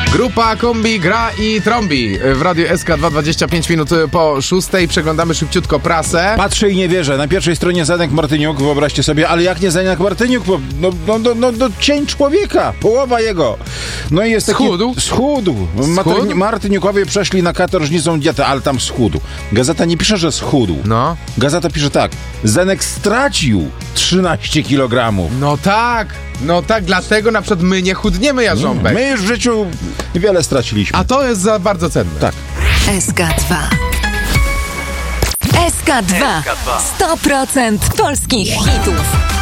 Grupa Kombi gra i trąbi w Radiu SK2, 25 minut po 6. Przeglądamy szybciutko prasę. Patrzę i nie wierzę. Na pierwszej stronie Zenek Martyniuk, wyobraźcie sobie, ale jak nie Zenek Martyniuk? Cień człowieka, połowa jego. No i jest taki... Schudł. Martyniukowie przeszli na katorżnicą dietę, ale tam schudł. Gazeta nie pisze, że schudł. No. Gazeta pisze tak. Zenek stracił 13 kg. No tak, dlatego na przykład my nie chudniemy, Jarząbek. My już w życiu wiele straciliśmy. A to jest za bardzo cenne. Tak. SK2. SK2. 100% polskich hitów.